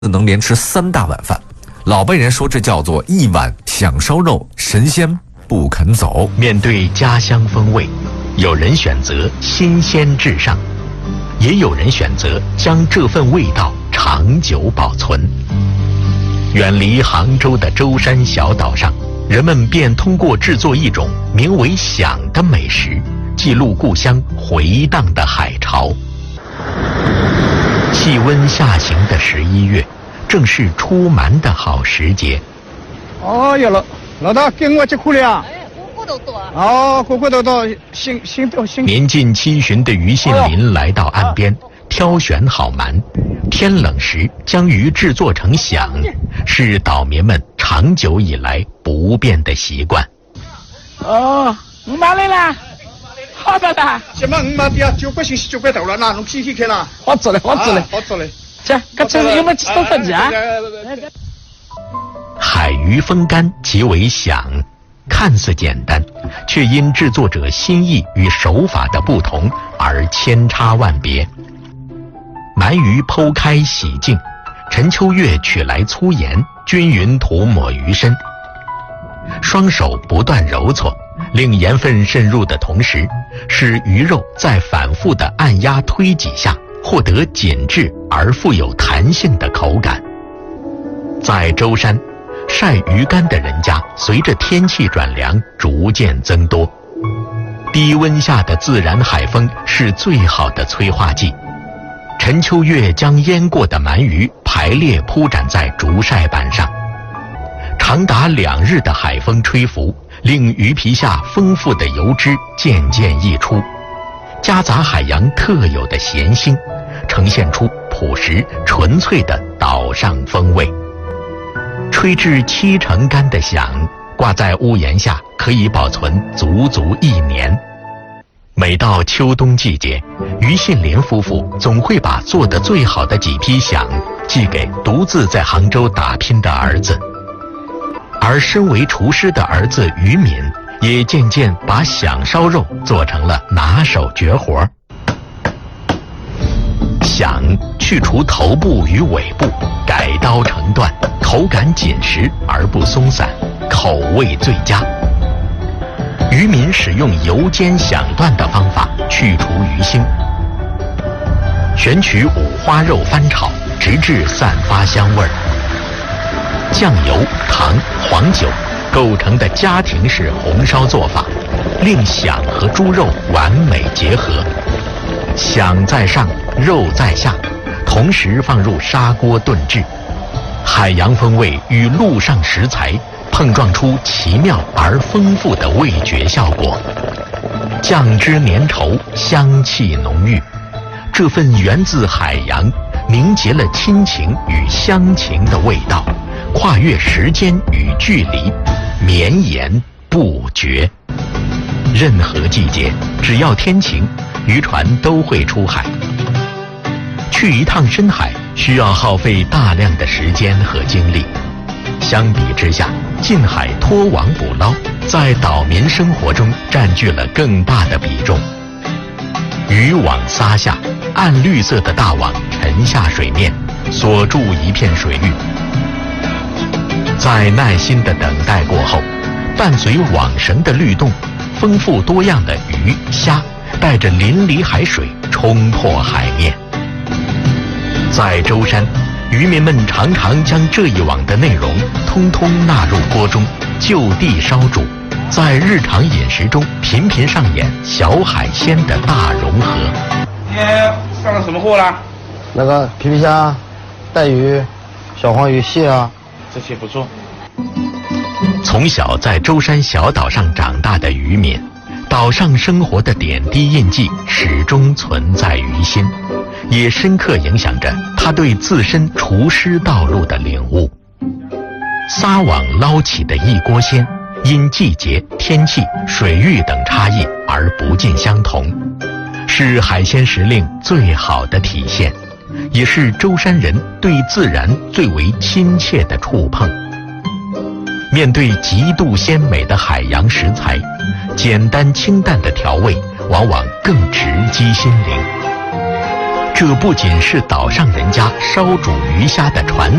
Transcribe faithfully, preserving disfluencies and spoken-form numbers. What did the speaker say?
能连吃三大碗饭。老辈人说这叫做一碗享烧肉，神仙不肯走。 面对家乡风味，有人选择新鲜至上，也有人选择将这份味道长久保存。远离杭州的舟山小岛上，人们便通过制作一种名为响的美食，记录故乡回荡的海潮。气温下行的十一月，正是出蛮的好时节。 哦呀，老老大跟我去苦了。 哎，个个都多。 哦，个个都多，新新都新。 年近七旬的于信林来到岸边，挑选好蛮。天冷时将鱼制作成响，是岛民们长久以来不变的习惯。 哦，五毛来啦！好的的。什么五毛的啊？九块钱是九块头了，那侬屁屁看啦。好做嘞，好做嘞，好做嘞。这，刚才有没有吃多份子啊？ 海鱼风干极为响，看似简单，却因制作者心意与手法的不同而千差万别。鳗鱼剖开洗净，陈秋月取来粗盐，均匀涂抹鱼身，双手不断揉搓，令盐分渗入的同时，使鱼肉在反复的按压推挤下获得紧致而富有弹性的口感。在舟山，晒鱼干的人家随着天气转凉逐渐增多，低温下的自然海风是最好的催化剂。陈秋月将腌过的鳗鱼排列铺展在竹晒板上，长达两日的海风吹拂，令鱼皮下丰富的油脂渐渐溢出，夹杂海洋特有的咸腥，呈现出朴实纯粹的岛上风味。吹至七成干的响，挂在屋檐下可以保存足足一年。每到秋冬季节，于信林夫妇总会把做得最好的几批响寄给独自在杭州打拼的儿子，而身为厨师的儿子于敏也渐渐把响烧肉做成了拿手绝活。响去除头部与尾部，改刀成段，口感紧实而不松散，口味最佳。渔民使用油煎响段的方法去除鱼腥，选取五花肉翻炒，直至散发香味儿。酱油、糖、黄酒构成的家庭式红烧做法，令响和猪肉完美结合。响在上，肉在下，同时放入砂锅炖制，海洋风味与陆上食材碰撞出奇妙而丰富的味觉效果，酱汁粘稠，香气浓郁。这份源自海洋、凝结了亲情与乡情的味道，跨越时间与距离，绵延不绝。任何季节，只要天晴，渔船都会出海。去一趟深海需要耗费大量的时间和精力，相比之下，近海拖网捕捞在岛民生活中占据了更大的比重。渔网撒下，暗绿色的大网沉下水面，锁住一片水域。在耐心的等待过后，伴随网绳的律动，丰富多样的鱼虾带着淋漓海水冲破海面。在舟山，渔民们常常将这一网的内容通通纳入锅中，就地烧煮，在日常饮食中频频上演小海鲜的大融合。 今天上了什么货啦？ 那个皮皮虾、带鱼、小黄鱼、蟹啊， 这些不错。 从小在舟山小岛上长大的渔民，岛上生活的点滴印记始终存在于心，也深刻影响着他对自身厨师道路的领悟。撒网捞起的一锅鲜，因季节、天气、水域等差异而不尽相同，是海鲜时令最好的体现，也是舟山人对自然最为亲切的触碰。面对极度鲜美的海洋食材，简单清淡的调味往往更直击心灵。 这不仅是岛上人家烧煮鱼虾的传